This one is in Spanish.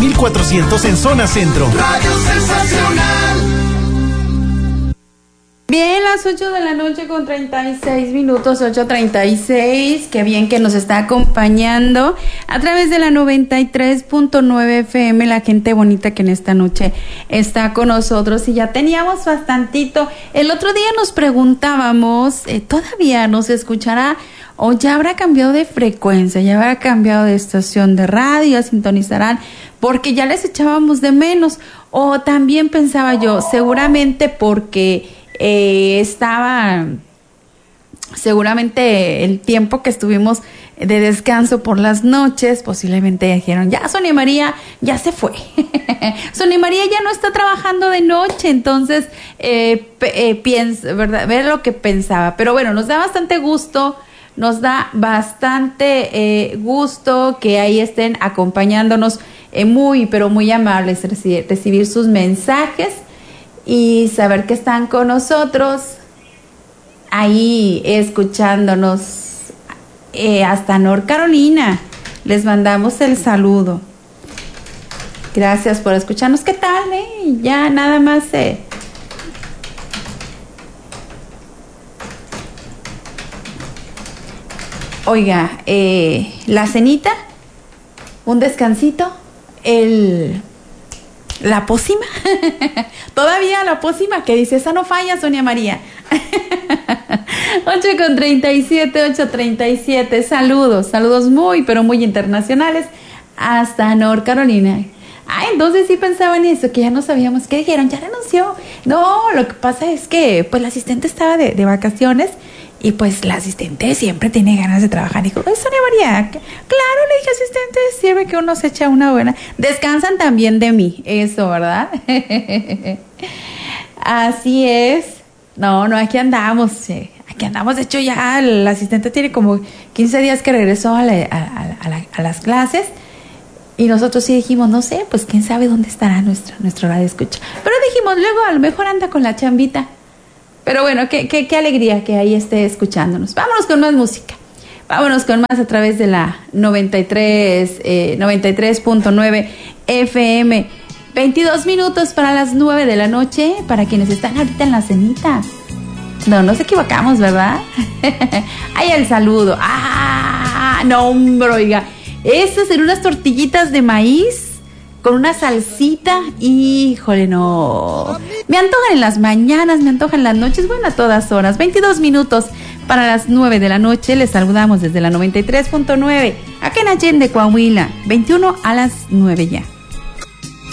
1400 en zona centro. Radio Sensacional. Bien, las 8 de la noche con 36 minutos, 8:36. Qué bien que nos está acompañando a través de la 93.9 FM, la gente bonita que en esta noche está con nosotros. Y ya teníamos bastantito. El otro día nos preguntábamos, ¿todavía nos escuchará o ya habrá cambiado de frecuencia, ya habrá cambiado de estación de radio, sintonizarán? Porque ya les echábamos de menos. O también pensaba yo, seguramente porque seguramente el tiempo que estuvimos de descanso por las noches, posiblemente dijeron, ya Sonia María ya se fue. Sonia María ya no está trabajando de noche, entonces piensa, ¿verdad? Ver lo que pensaba. Pero bueno, nos da bastante gusto que ahí estén acompañándonos, muy, pero muy amables, recibir sus mensajes y saber que están con nosotros ahí escuchándonos hasta North Carolina. Les mandamos el saludo. Gracias por escucharnos. ¿Qué tal? Ya nada más oiga, la cenita, un descansito, la pócima, todavía la pócima que dice, esa no falla, Sonia María. 8:37, saludos muy, pero muy internacionales hasta North Carolina. Entonces sí pensaban eso, que ya no sabíamos. ¿Qué dijeron? ¿Ya renunció? No, lo que pasa es que pues la asistente estaba de vacaciones y pues la asistente siempre tiene ganas de trabajar. Dijo, Sonia María, claro, le dije, asistente, sirve que uno se echa una buena. Descansan también de mí, eso, ¿verdad? Así es. No, aquí andamos. De hecho ya el asistente tiene como 15 días que regresó a las clases. Y nosotros sí dijimos, no sé, pues quién sabe dónde estará nuestro radio escucha. Pero dijimos, luego a lo mejor anda con la chambita. Pero bueno, qué alegría que ahí esté escuchándonos. Vámonos con más música. Vámonos con más a través de la 93.9 FM. 22 minutos para las 9 de la noche, para quienes están ahorita en la cenita. No nos equivocamos, ¿verdad? Ahí el saludo. No, hombre, oiga. Estas son unas tortillitas de maíz con una salsita. Híjole, no. Me antojan en las mañanas, me antojan en las noches, bueno, a todas horas. 22 minutos para las 9 de la noche. Les saludamos desde la 93.9, acá en Allende, Coahuila. 21 a las 9 ya.